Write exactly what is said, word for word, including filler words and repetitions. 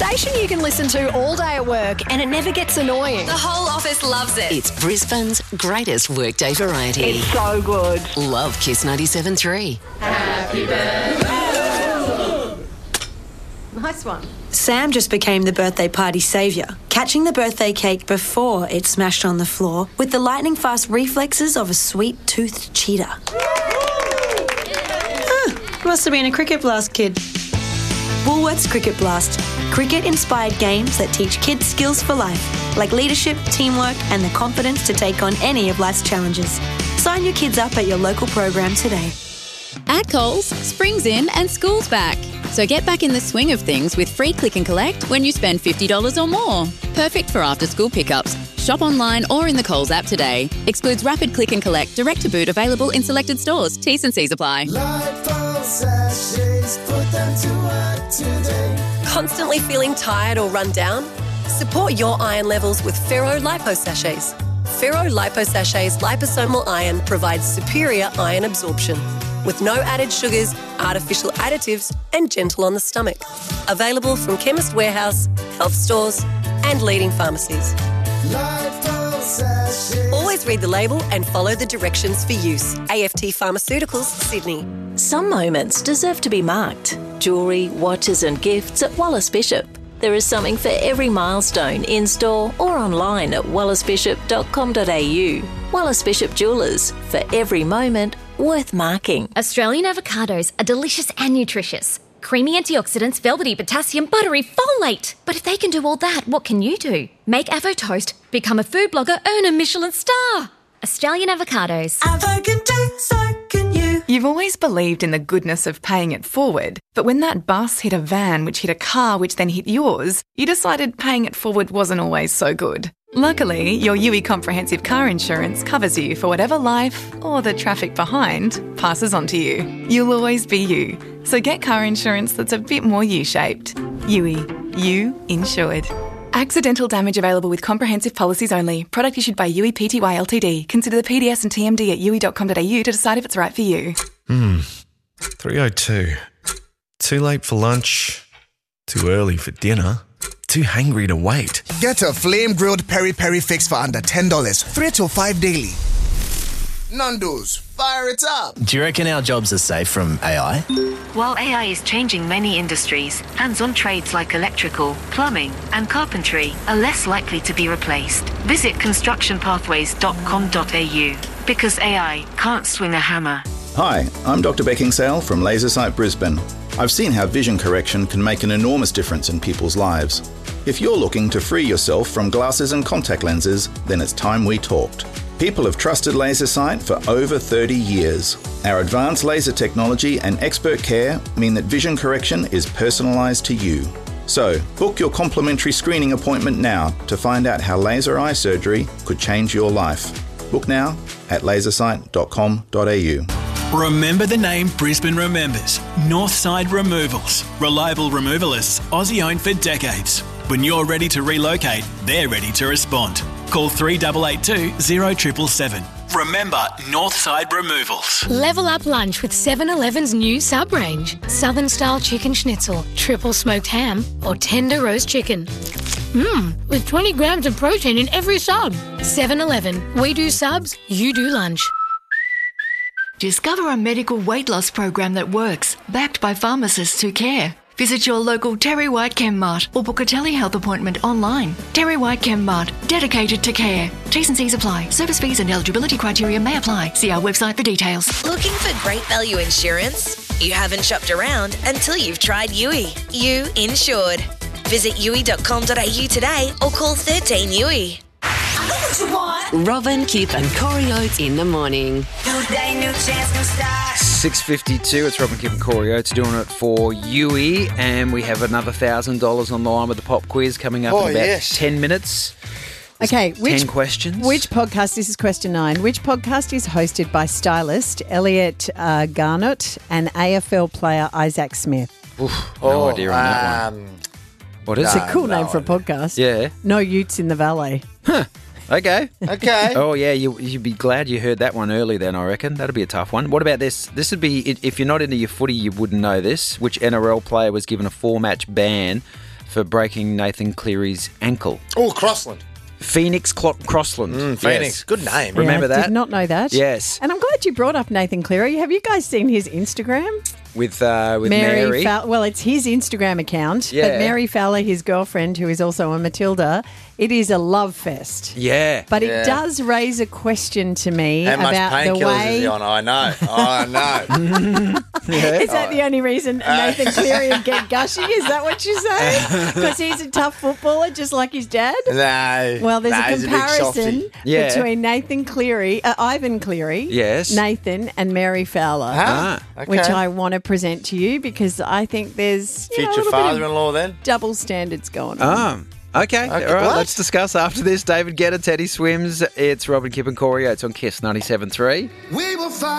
station you can listen to all day at work and it never gets annoying. The whole office loves it. It's Brisbane's greatest workday variety. It's so good. Love Kiss ninety-seven point three. Happy birthday. Nice one. Sam just became the birthday party saviour, catching the birthday cake before it smashed on the floor with the lightning-fast reflexes of a sweet-toothed cheetah. Huh, must have been a Cricket Blast kid. Woolworths Cricket Blast. Cricket-inspired games that teach kids skills for life, like leadership, teamwork, and the confidence to take on any of life's challenges. Sign your kids up at your local program today. At Coles, spring's in and school's back. So get back in the swing of things with free click and collect when you spend fifty dollars or more. Perfect for after-school pickups. Shop online or in the Coles app today. Excludes rapid click and collect, direct to boot, available in selected stores. T's and C's apply. Constantly feeling tired or run down? Support your iron levels with Ferro Lipo Sachets. Ferro Lipo Sachets liposomal iron provides superior iron absorption with no added sugars, artificial additives, and gentle on the stomach. Available from Chemist Warehouse, health stores, and leading pharmacies. Always read the label and follow the directions for use. A F T Pharmaceuticals, Sydney. Some moments deserve to be marked. Jewellery, watches and gifts at Wallace Bishop. There is something for every milestone in-store or online at wallace bishop dot com dot a u. Wallace Bishop Jewellers, for every moment worth marking. Australian avocados are delicious and nutritious. Creamy antioxidants, velvety potassium, buttery folate. But if they can do all that, what can you do? Make Avo Toast, become a food blogger, earn a Michelin star. Australian avocados. Avo can do, so can you. You've always believed in the goodness of paying it forward, but when that bus hit a van which hit a car which then hit yours, you decided paying it forward wasn't always so good. Luckily, your U I Comprehensive Car Insurance covers you for whatever life, or the traffic behind, passes on to you. You'll always be you. So get car insurance that's a bit more U-shaped. U I. You insured. Accidental damage available with comprehensive policies only. Product issued by U I Pty Ltd. Consider the P D S and T M D at u i dot com dot a u to decide if it's right for you. Hmm. three oh two. Too late for lunch. Too early for dinner. Too hangry to wait. Get a flame-grilled peri-peri fix for under ten dollars. Three till five daily. Nando's, fire it up. Do you reckon our jobs are safe from A I? While A I is changing many industries, hands-on trades like electrical, plumbing and carpentry are less likely to be replaced. Visit construction pathways dot com dot a u because A I can't swing a hammer. Hi, I'm Doctor Beckingsale from LaserSight Brisbane. I've seen how vision correction can make an enormous difference in people's lives. If you're looking to free yourself from glasses and contact lenses, then it's time we talked. People have trusted LaserSight for over thirty years. Our advanced laser technology and expert care mean that vision correction is personalised to you. So, book your complimentary screening appointment now to find out how laser eye surgery could change your life. Book now at lasersight dot com dot a u. Remember the name Brisbane remembers. Northside Removals. Reliable removalists, Aussie owned for decades. When you're ready to relocate, they're ready to respond. Call three eight eight two, zero seven seven seven. Remember Northside Removals. Level up lunch with seven eleven's new sub-range. Southern-style chicken schnitzel, triple smoked ham or tender roast chicken. Mmm, with twenty grams of protein in every sub. seven eleven. We do subs, you do lunch. Discover a medical weight loss program that works, backed by pharmacists who care. Visit your local Terry White Chemmart or book a telehealth appointment online. Terry White Chemmart, dedicated to care. T's and C's apply. Service fees and eligibility criteria may apply. See our website for details. Looking for great value insurance? You haven't shopped around until you've tried U I. You insured. Visit u i dot com dot a u today or call thirteen U I. I know what you want. Robin, Kip and Corey Oates in the morning. New day, new chance, new start. six fifty-two, it's Robin, Kip and Corey Oates doing it for U I, and we have another one thousand dollars on the line with the pop quiz coming up oh, in about yes. ten minutes. Okay, which, ten questions. Which podcast, this is question nine, which podcast is hosted by stylist Elliot uh, Garnett and A F L player Isaac Smith? Oof, no oh, idea on that um, one. What is it's it? It's a cool no name for a idea. podcast. Yeah. No Utes in the Valley. Huh. Okay. Okay. Oh, yeah, you, you'd be glad you heard that one early then, I reckon. That'll be a tough one. What about this? This would be, if you're not into your footy, you wouldn't know this. Which N R L player was given a four-match ban for breaking Nathan Cleary's ankle. Oh, Crossland. Phoenix Cl- Crossland. Mm, Phoenix. Yes. Good name. Yeah, Remember I that? did not know that. Yes. And I'm glad you brought up Nathan Cleary. Have you guys seen his Instagram? With uh, with Mary. Fow- well, it's his Instagram account. Yeah. But Mary Fowler, his girlfriend, who is also a Matilda, it is a love fest. Yeah. But Yeah. it does raise a question to me How much about the painkillers way. is he on? I know. I know. Yeah. Is that the only reason Nathan Cleary would get gushy? Is that what you're saying? Because he's a tough footballer, just like his dad? No. Well, there's no, a he's big comparison softy. Yeah. between Nathan Cleary, uh, Ivan Cleary, Yes. Nathan, and Mary Fowler, Ah, okay. which I want to present to you because I think there's you know, a Future little bit of father-in-law then? double standards going on. Oh, okay. Okay, All right, what? let's discuss after this. David Guetta, Teddy Swims. It's Robin, Kip and Corey. It's on Kiss ninety-seven point three. We will find